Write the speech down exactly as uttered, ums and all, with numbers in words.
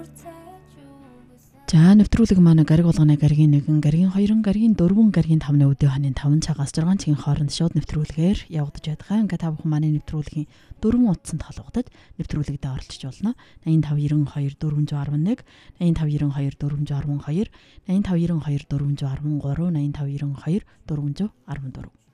За нэвтрүүлэг маань гариг болгоны гаригийн нэгэн, гаригийн хоёрын, гаригийн дөрвөн, гаригийн тавны өдөө ханы таван цагаас зургаан цагийн хооронд шууд нэвтрүүлгээр явагдаж байгаа. Ингээ та бүхэн манай нэвтрүүлгийн дөрвөн утсанд холбогдож нэвтрүүлэгт оролцож болно. найман тав девяносто хоёр дөрвөн один нэг, найман тав девяносто хоёр дөрвөн один хоёр, найман тав девяносто хоёр дөрвөн один три, найман тав девяносто хоёр дөрвөн один четыре.